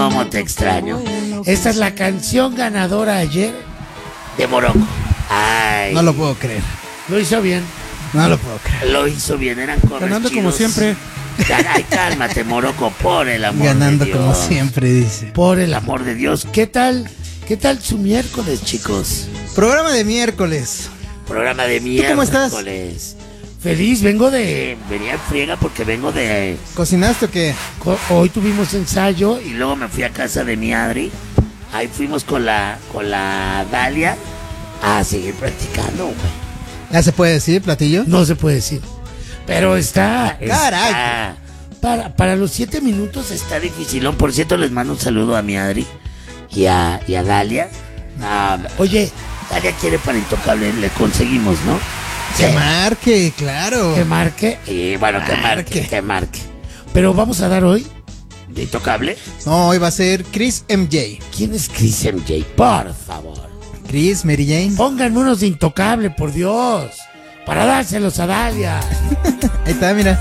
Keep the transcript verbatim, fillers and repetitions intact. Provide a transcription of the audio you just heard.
cómo te extraño. Esta es la canción ganadora ayer de Morocco. Ay. No lo puedo creer. Lo hizo bien. No lo puedo creer. Lo hizo bien, eran correchidos. Ganando como siempre. Ay, cálmate, Morocco, por el amor Ganando de Dios. como siempre, dice. Por el amor de Dios. ¿Qué tal? ¿Qué tal su miércoles, chicos? Programa de miércoles. Programa de miércoles. ¿Tú cómo estás? Feliz, vengo de... Venía en friega porque vengo de... ¿Cocinaste o qué? co- Hoy tuvimos ensayo Y luego me fui a casa de mi Adri. Ahí fuimos con la, con la Dalia a seguir practicando, güey. ¿Ya se puede decir, platillo? no se puede decir. Pero está... Caray. Está, Para, para los siete minutos está... está dificilón. Por cierto, les mando un saludo a mi Adri y a, y a Dalia. Ah, Oye, Dalia quiere para Intocable, le conseguimos, ¿no? Que Sí. marque, claro. que marque. Y bueno, que marque, Marque. que marque. Pero vamos a dar hoy... ¿De Intocable? No, hoy va a ser Chris M J. ¿Quién es Chris M J? Por favor. Chris, Mary Jane. Pónganme unos de Intocable, por Dios. Para dárselos a Dalia. Ahí está, mira.